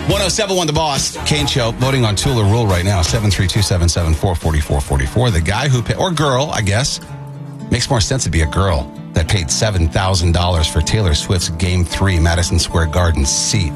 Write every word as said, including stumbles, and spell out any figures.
one oh seven point one The Boss, Kane Show, voting on Tula Rule right now, seven three two, seven seven four, four four four four. The guy who paid, or girl, I guess, makes more sense to be a girl that paid seven thousand dollars for Taylor Swift's Game three Madison Square Garden seat.